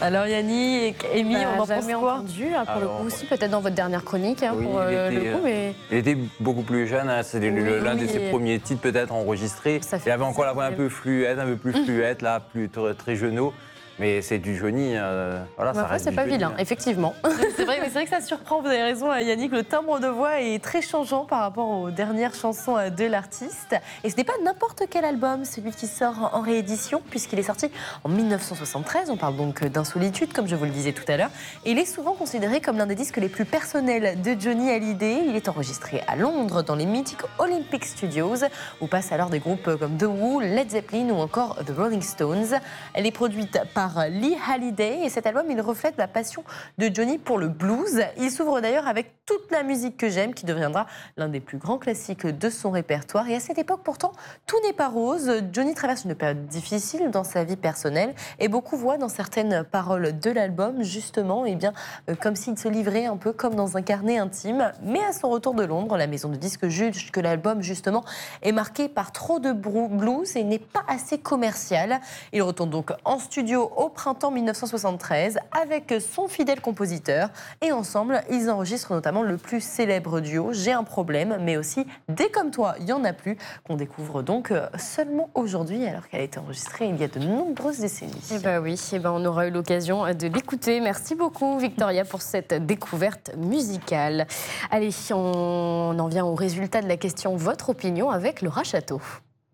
Alors Yannick, Amy, on en pense jamais quoi? entendu, là, pour le coup aussi, peut-être dans votre dernière chronique, Oui, pour le coup, mais il était beaucoup plus jeune, hein. C'est l'un de oui. ses premiers titres peut-être enregistrés. Ça fait Il avait encore la voix un bizarre, peu fluette, un peu plus fluette, là, plus très genou. Mais c'est du Johnny, voilà, ça après, reste c'est du pas Johnny, vilain, hein. effectivement. C'est vrai, mais c'est vrai que ça surprend, vous avez raison Yannick, le timbre de voix est très changeant par rapport aux dernières chansons de l'artiste. Et ce n'est pas n'importe quel album, celui qui sort en réédition, puisqu'il est sorti en 1973, on parle donc d'Insolitude, comme je vous le disais tout à l'heure. Et il est souvent considéré comme l'un des disques les plus personnels de Johnny Hallyday. Il est enregistré à Londres, dans les mythiques Olympic Studios, où passent alors des groupes comme The Who, Led Zeppelin ou encore The Rolling Stones. Elle est produite par Lee Hallyday et cet album, il reflète la passion de Johnny pour le blues. Il s'ouvre d'ailleurs avec Toute la musique que j'aime, qui deviendra l'un des plus grands classiques de son répertoire. Et à cette époque, pourtant, tout n'est pas rose. Johnny traverse une période difficile dans sa vie personnelle et beaucoup voient dans certaines paroles de l'album, justement, comme s'il se livrait un peu comme dans un carnet intime. Mais à son retour de Londres, la maison de disques juge que l'album, justement, est marqué par trop de blues et n'est pas assez commercial. Il retourne donc en studio au printemps 1973 avec son fidèle compositeur et ensemble, ils enregistrent notamment le plus célèbre duo J'ai un problème, mais aussi Dès comme toi, il y en a plus, qu'on découvre donc seulement aujourd'hui alors qu'elle a été enregistrée il y a de nombreuses décennies. Eh ben oui, on aura eu l'occasion de l'écouter. Merci beaucoup Victoria pour cette découverte musicale. Allez, on en vient au résultat de la question. Votre opinion avec Laura Château.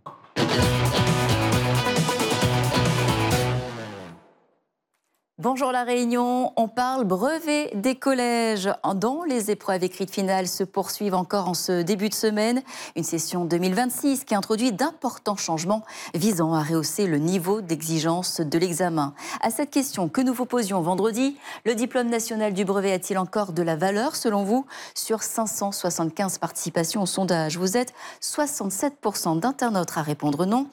Bonjour La Réunion, on parle brevet des collèges dont les épreuves écrites finales se poursuivent encore en ce début de semaine. Une session 2026 qui introduit d'importants changements visant à rehausser le niveau d'exigence de l'examen. À cette question que nous vous posions vendredi, le diplôme national du brevet a-t-il encore de la valeur selon vous? Sur 575 participations au sondage, vous êtes 67% d'internautes à répondre non,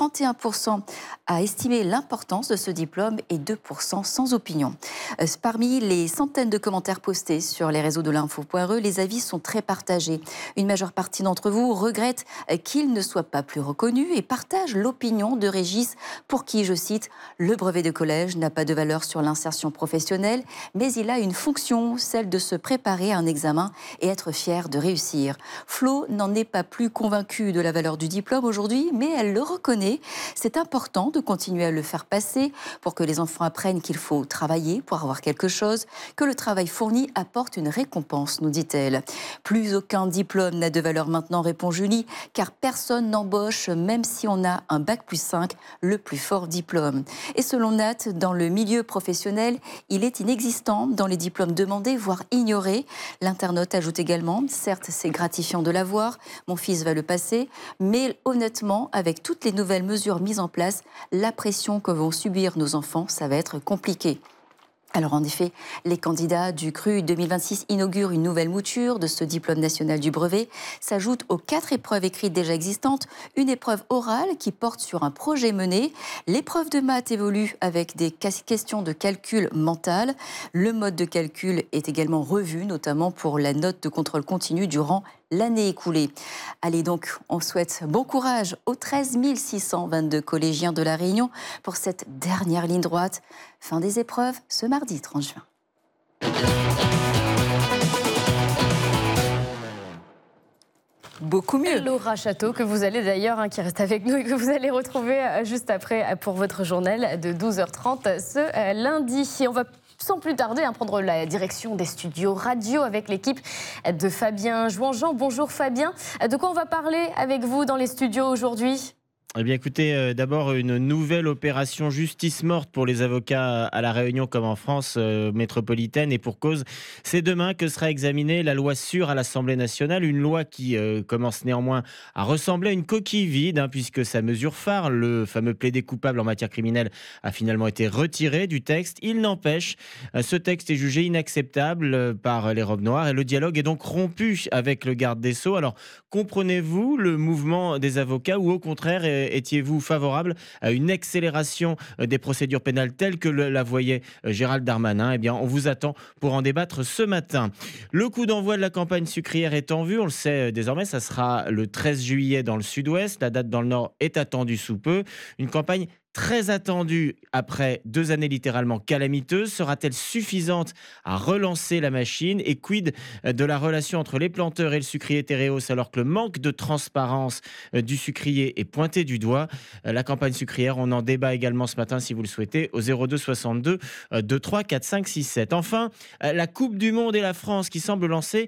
31% à estimer l'importance de ce diplôme et 2% sans opinion. Parmi les centaines de commentaires postés sur les réseaux de l'info.re, les avis sont très partagés. Une majeure partie d'entre vous regrette qu'il ne soit pas plus reconnu et partage l'opinion de Régis pour qui, je cite, « Le brevet de collège n'a pas de valeur sur l'insertion professionnelle, mais il a une fonction, celle de se préparer à un examen et être fier de réussir. » Flo n'en est pas plus convaincue de la valeur du diplôme aujourd'hui, mais elle le reconnaît. C'est important de continuer à le faire passer pour que les enfants apprennent qu'il faut travailler pour avoir quelque chose, que le travail fourni apporte une récompense, nous dit-elle. Plus aucun diplôme n'a de valeur maintenant, répond Julie, car personne n'embauche, même si on a un bac+5, le plus fort diplôme. Et selon Nat, dans le milieu professionnel, il est inexistant dans les diplômes demandés, voire ignorés. L'internaute ajoute également, certes c'est gratifiant de l'avoir, mon fils va le passer, mais honnêtement, avec toutes les nouvelles mesures mises en place, la pression que vont subir nos enfants, ça va être compliqué. Alors en effet, les candidats du CRU 2026 inaugurent une nouvelle mouture de ce diplôme national du brevet. S'ajoutent aux 4 épreuves écrites déjà existantes, une épreuve orale qui porte sur un projet mené. L'épreuve de maths évolue avec des questions de calcul mental. Le mode de calcul est également revu, notamment pour la note de contrôle continu durant l'année écoulée. Allez donc, on souhaite bon courage aux 13 622 collégiens de La Réunion pour cette dernière ligne droite. Fin des épreuves ce mardi 30 juin. Beaucoup mieux. Laura Château, que vous allez d'ailleurs, qui reste avec nous et que vous allez retrouver juste après pour votre journal de 12h30 ce lundi. Et on va sans plus tarder prendre la direction des studios radio avec l'équipe de Fabien Jouanjean. Bonjour Fabien, de quoi on va parler avec vous dans les studios aujourd'hui ? Eh bien écoutez, d'abord une nouvelle opération justice morte pour les avocats à La Réunion comme en France métropolitaine, et pour cause, c'est demain que sera examinée la loi sûre à l'Assemblée nationale, une loi qui commence néanmoins à ressembler à une coquille vide, puisque sa mesure phare, le fameux plaidé coupable en matière criminelle, a finalement été retiré du texte. Il n'empêche, ce texte est jugé inacceptable par les robes noires et le dialogue est donc rompu avec le garde des Sceaux. Alors, comprenez-vous le mouvement des avocats ou au contraire étiez-vous favorable à une accélération des procédures pénales telles que la voyait Gérald Darmanin? Eh bien, on vous attend pour en débattre ce matin. Le coup d'envoi de la campagne sucrière est en vue, on le sait désormais, ça sera le 13 juillet dans le sud-ouest. La date dans le nord est attendue sous peu. Une campagne très attendue après 2 années littéralement calamiteuses. Sera-t-elle suffisante à relancer la machine? Et quid de la relation entre les planteurs et le sucrier Tereos, alors que le manque de transparence du sucrier est pointé du doigt? La campagne sucrière, on en débat également ce matin si vous le souhaitez au 02 62 23 4 5 6 7. Enfin, la Coupe du Monde et la France qui semble lancer